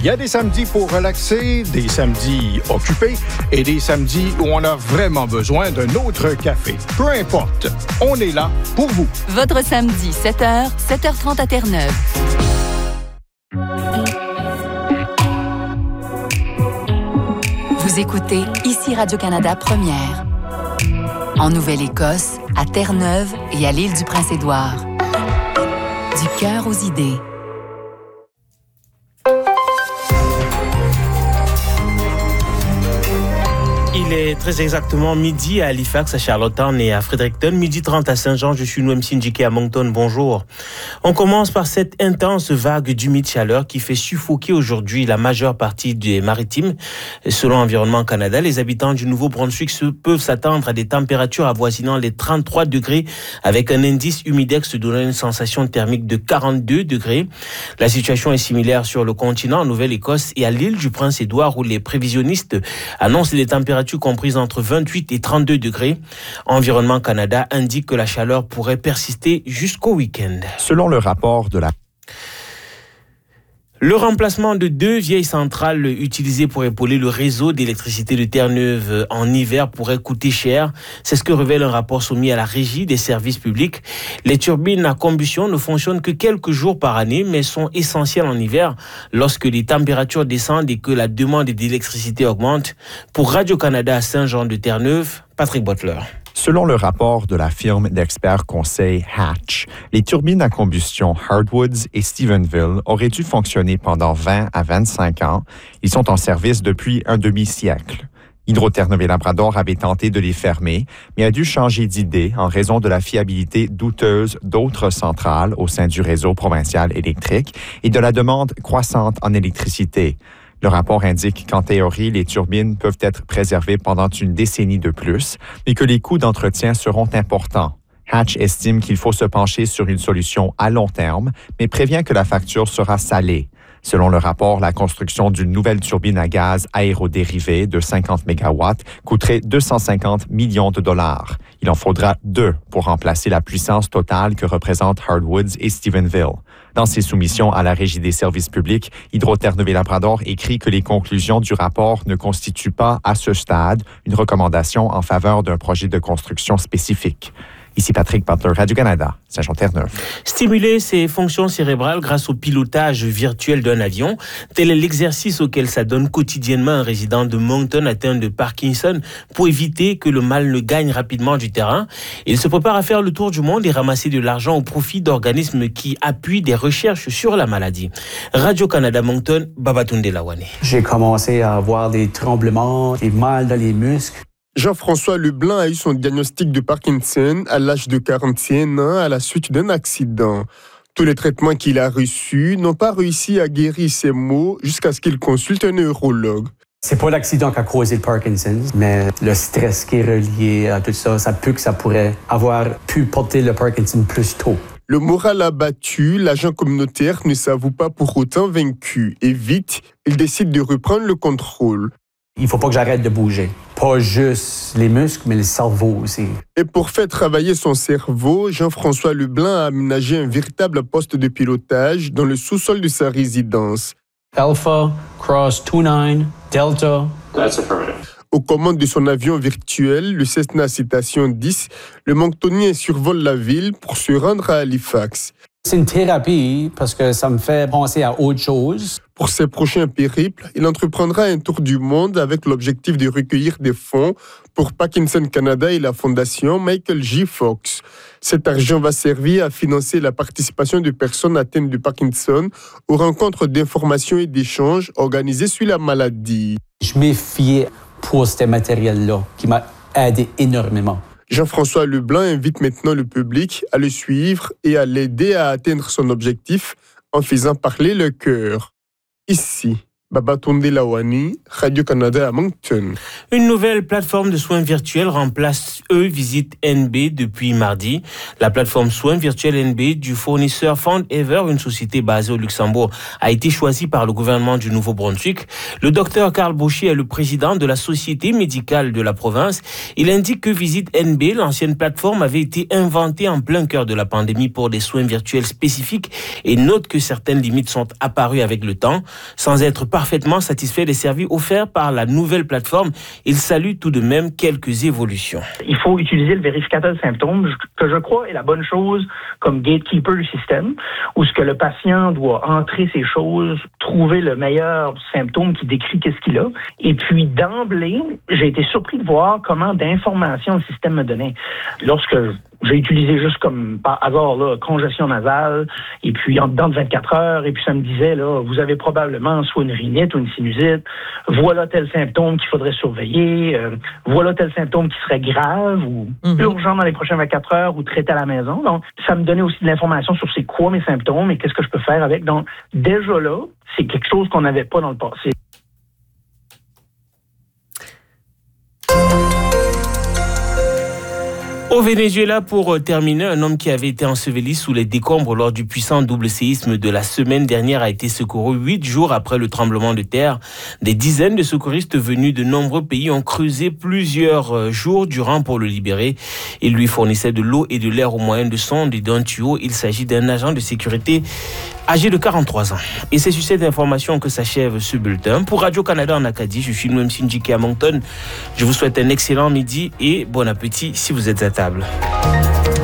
Il y a des samedis pour relaxer, des samedis occupés et des samedis où on a vraiment besoin d'un autre café. Peu importe, on est là pour vous. Votre samedi, 7h, 7h30 à Terre-Neuve. Vous écoutez ici Radio-Canada Première. En Nouvelle-Écosse, à Terre-Neuve et à l'île du Prince-Édouard. Du cœur aux idées. Il est très exactement midi à Halifax, à Charlottetown et à Fredericton, midi 30 à Saint-Jean. Je suis Noem Sindjike à Moncton. Bonjour. On commence par cette intense vague d'humide chaleur qui fait suffoquer aujourd'hui la majeure partie des maritimes. Selon Environnement Canada, les habitants du Nouveau-Brunswick peuvent s'attendre à des températures avoisinant les 33 degrés avec un indice humidex donnant une sensation thermique de 42 degrés. La situation est similaire sur le continent, en Nouvelle-Écosse et à l'île du Prince-Édouard où les prévisionnistes annoncent des températures comprises entre 28 et 32 degrés. Environnement Canada indique que la chaleur pourrait persister jusqu'au week-end. Selon le rapport de la... Le remplacement de 2 vieilles centrales utilisées pour épauler le réseau d'électricité de Terre-Neuve en hiver pourrait coûter cher. C'est ce que révèle un rapport soumis à la Régie des services publics. Les turbines à combustion ne fonctionnent que quelques jours par année, mais sont essentielles en hiver lorsque les températures descendent et que la demande d'électricité augmente. Pour Radio-Canada à Saint-Jean-de-Terre-Neuve, Patrick Butler. Selon le rapport de la firme d'experts conseil Hatch, les turbines à combustion Hardwoods et Stephenville auraient dû fonctionner pendant 20 à 25 ans. Ils sont en service depuis un demi-siècle. Hydro-Terre-Neuve et Labrador avait tenté de les fermer, mais a dû changer d'idée en raison de la fiabilité douteuse d'autres centrales au sein du réseau provincial électrique et de la demande croissante en électricité. Le rapport indique qu'en théorie, les turbines peuvent être préservées pendant une décennie de plus, mais que les coûts d'entretien seront importants. Hatch estime qu'il faut se pencher sur une solution à long terme, mais prévient que la facture sera salée. Selon le rapport, la construction d'une nouvelle turbine à gaz aérodérivé de 50 MW coûterait 250 millions de dollars. Il en faudra 2 pour remplacer la puissance totale que représentent Hardwoods et Stephenville. Dans ses soumissions à la Régie des services publics, Hydro-Terre-Neuve et Labrador écrit que les conclusions du rapport ne constituent pas, à ce stade, une recommandation en faveur d'un projet de construction spécifique. Ici Patrick Butler, Radio-Canada, Saint-Jean-Terre-Neuve. Stimuler ses fonctions cérébrales grâce au pilotage virtuel d'un avion, tel est l'exercice auquel s'adonne quotidiennement un résident de Moncton atteint de Parkinson pour éviter que le mal ne gagne rapidement du terrain. Il se prépare à faire le tour du monde et ramasser de l'argent au profit d'organismes qui appuient des recherches sur la maladie. Radio-Canada Moncton, Babatunde Lawane. J'ai commencé à avoir des tremblements, des mal dans les muscles. Jean-François Leblanc a eu son diagnostic de Parkinson à l'âge de 41 ans à la suite d'un accident. Tous les traitements qu'il a reçus n'ont pas réussi à guérir ses maux jusqu'à ce qu'il consulte un neurologue. C'est pas l'accident qui a causé le Parkinson, mais le stress qui est relié à tout ça, ça pourrait avoir pu porter le Parkinson plus tôt. Le moral abattu, l'agent communautaire ne s'avoue pas pour autant vaincu. Et vite, il décide de reprendre le contrôle. Il faut pas que j'arrête de bouger. Pas juste les muscles, mais le cerveau aussi. Et pour faire travailler son cerveau, Jean-François Leblanc a aménagé un véritable poste de pilotage dans le sous-sol de sa résidence. Alpha, Cross 29, Delta. That's affirmative. Aux commandes de son avion virtuel, le Cessna Citation 10, le Monctonien survole la ville pour se rendre à Halifax. C'est une thérapie parce que ça me fait penser à autre chose. Pour ses prochains périples, il entreprendra un tour du monde avec l'objectif de recueillir des fonds pour Parkinson Canada et la fondation Michael J. Fox. Cet argent va servir à financer la participation de personnes atteintes de Parkinson aux rencontres d'information et d'échanges organisées sur la maladie. Je m'ai fié pour ce matériel-là qui m'a aidé énormément. Jean-François Leblanc invite maintenant le public à le suivre et à l'aider à atteindre son objectif en faisant parler le cœur. Ici, Babatunde Lawani, Radio-Canada à Moncton. Une nouvelle plateforme de soins virtuels remplace Visite NB depuis mardi. La plateforme soins virtuels NB du fournisseur FoundEver, une société basée au Luxembourg, a été choisie par le gouvernement du Nouveau-Brunswick. Le docteur Carl Boucher est le président de la société médicale de la province. Il indique que Visite NB, l'ancienne plateforme, avait été inventée en plein cœur de la pandémie pour des soins virtuels spécifiques et note que certaines limites sont apparues avec le temps. Sans être parfaitement satisfait des services offerts par la nouvelle plateforme, il salue tout de même quelques évolutions. Il faut utiliser le vérificateur de symptômes, que je crois est la bonne chose comme gatekeeper du système, où ce que le patient doit entrer ses choses, trouver le meilleur symptôme qui décrit qu'est-ce qu'il a. Et puis d'emblée, j'ai été surpris de voir comment d'informations le système me donnait. Lorsque j'ai utilisé juste comme par hasard là, congestion nasale, et puis en dedans de 24 heures, et puis ça me disait, là, vous avez probablement soit une rhinite ou une sinusite, voilà tel symptôme qu'il faudrait surveiller, voilà tel symptôme qui serait grave ou urgent dans les prochaines 24 heures ou traité à la maison. Donc, ça me donnait aussi de l'information sur c'est quoi mes symptômes et qu'est-ce que je peux faire avec. Donc, déjà là, c'est quelque chose qu'on n'avait pas dans le passé. Au Venezuela, pour terminer, un homme qui avait été enseveli sous les décombres lors du puissant double séisme de la semaine dernière a été secouru 8 jours après le tremblement de terre. Des dizaines de secouristes venus de nombreux pays ont creusé plusieurs jours durant pour le libérer. Ils lui fournissaient de l'eau et de l'air au moyen de sondes et d'un tuyau. Il s'agit d'un agent de sécurité âgé de 43 ans. Et c'est sur cette information que s'achève ce bulletin. Pour Radio-Canada en Acadie, je suis Noem Sindjiki à Moncton. Je vous souhaite un excellent midi et bon appétit si vous êtes à table.